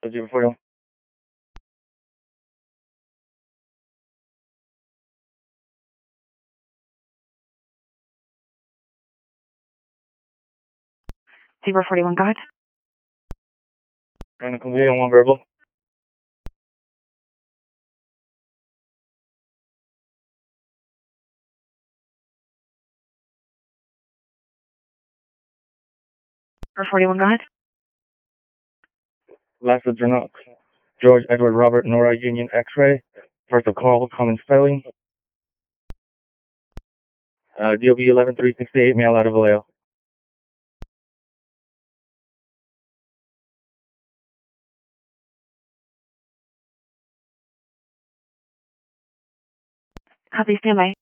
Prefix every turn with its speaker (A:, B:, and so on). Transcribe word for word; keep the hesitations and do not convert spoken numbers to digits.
A: zero forty-one.
B: Zebra forty-one, go ahead.
A: Trying to convey on one verbal.
B: Zebra forty-one, go ahead.
A: Last of Janox. George Edward Robert Nora Union X-ray. First of call, common spelling. Uh, D O B eleven three sixty-eight, mail out of Vallejo.
B: Copy, stand by.